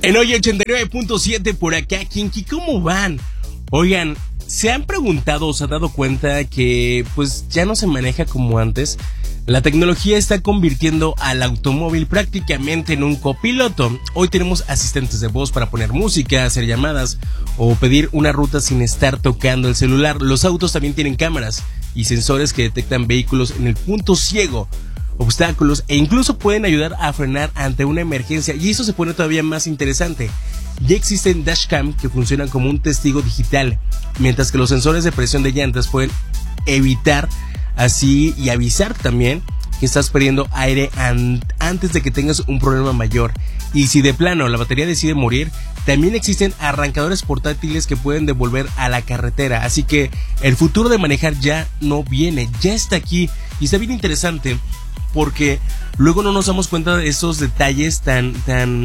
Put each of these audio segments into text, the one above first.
En hoy 89.7 por acá, Kinky, ¿cómo van? Oigan, ¿se han preguntado o se han dado cuenta que pues ya no se maneja como antes? La tecnología está convirtiendo al automóvil prácticamente en un copiloto. Hoy tenemos asistentes de voz para poner música, hacer llamadas o pedir una ruta sin estar tocando el celular. Los autos también tienen cámaras y sensores que detectan vehículos en el punto ciego, obstáculos e incluso pueden ayudar a frenar ante una emergencia, y eso se pone todavía más interesante. Ya existen dashcam que funcionan como un testigo digital, mientras que los sensores de presión de llantas pueden evitar así y avisar también que estás perdiendo aire antes de que tengas un problema mayor. Y si de plano la batería decide morir, también existen arrancadores portátiles que pueden devolver a la carretera. Así que el futuro de manejar ya no viene, ya está aquí, y está bien interesante porque luego no nos damos cuenta de esos detalles tan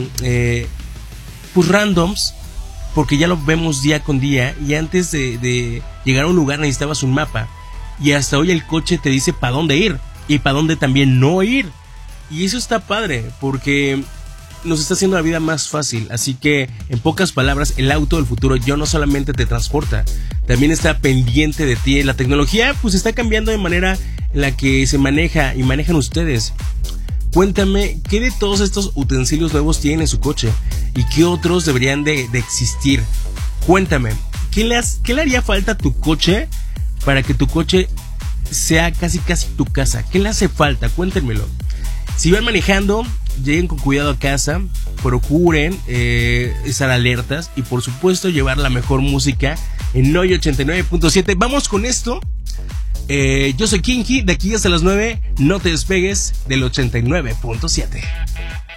pues randoms, porque ya lo vemos día con día. Y antes de llegar a un lugar necesitabas un mapa, y hasta hoy el coche te dice para dónde ir y para dónde también no ir, y eso está padre porque nos está haciendo la vida más fácil. Así que, en pocas palabras, el auto del futuro ya no solamente te transporta, también está pendiente de ti. La tecnología pues está cambiando de manera en la que se maneja y manejan ustedes. Cuéntame, ¿qué de todos estos utensilios nuevos tienen en su coche? ¿Y qué otros deberían de existir? Cuéntame, ¿qué le haría falta a tu coche para que tu coche sea casi tu casa? ¿Qué le hace falta? Cuéntenmelo. Si van manejando, lleguen con cuidado a casa, procuren estar alertas y por supuesto llevar la mejor música en hoy 89.7. Vamos con esto. Yo soy Kinky, de aquí hasta las 9, no te despegues del 89.7.